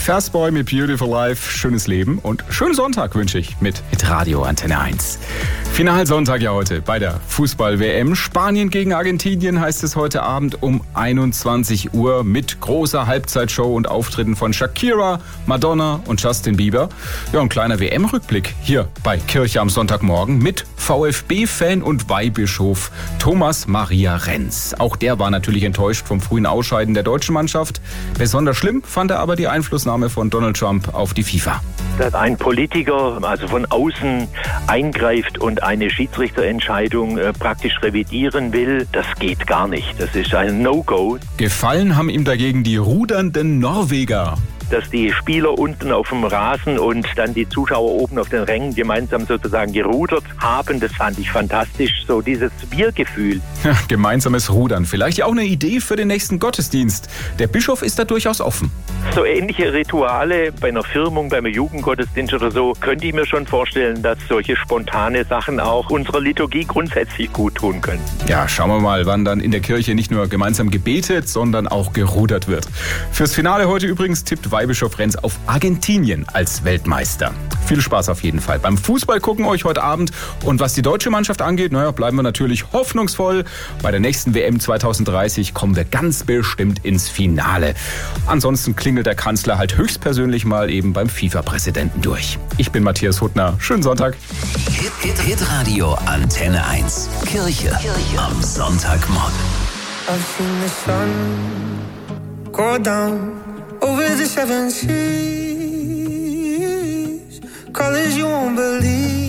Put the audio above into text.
Fastboy mit Beautiful Life, schönes Leben und schönen Sonntag wünsche ich mit Radio Antenne 1. Finalsonntag ja heute bei der Fußball-WM. Spanien gegen Argentinien heißt es heute Abend um 21 Uhr mit großer Halbzeitshow und Auftritten von Shakira, Madonna und Justin Bieber. Ja, ein kleiner WM-Rückblick hier bei Kirche am Sonntagmorgen mit VfB-Fan und Weihbischof Thomas Maria Renz. Auch der war natürlich enttäuscht vom frühen Ausscheiden der deutschen Mannschaft. Besonders schlimm fand er aber die Einflussnahme von Donald Trump auf die FIFA. Dass ein Politiker also von außen eingreift und eine Schiedsrichterentscheidung praktisch revidieren will, das geht gar nicht. Das ist ein No-Go. Gefallen haben ihm dagegen die rudernden Norweger. Dass die Spieler unten auf dem Rasen und dann die Zuschauer oben auf den Rängen gemeinsam sozusagen gerudert haben, das fand ich fantastisch. So dieses Wir-Gefühl. Ja, gemeinsames Rudern. Vielleicht ja auch eine Idee für den nächsten Gottesdienst. Der Bischof ist da durchaus offen. So ähnliche Rituale bei einer Firmung, beim Jugendgottesdienst oder so, könnte ich mir schon vorstellen, dass solche spontane Sachen auch unserer Liturgie grundsätzlich gut tun können. Ja, schauen wir mal, wann dann in der Kirche nicht nur gemeinsam gebetet, sondern auch gerudert wird. Fürs Finale heute übrigens tippt Weihbischof Renz auf Argentinien als Weltmeister. Viel Spaß auf jeden Fall beim Fußball gucken euch heute Abend. Und was die deutsche Mannschaft angeht, bleiben wir natürlich hoffnungsvoll. Bei der nächsten WM 2030 kommen wir ganz bestimmt ins Finale. Ansonsten klingelt der Kanzler halt höchstpersönlich mal eben beim FIFA-Präsidenten durch. Ich bin Matthias Huttner. Schönen Sonntag. Hit Radio Antenne 1. Kirche am Sonntagmorgen. I've seen the sun go down over the seven seas, colors you won't believe.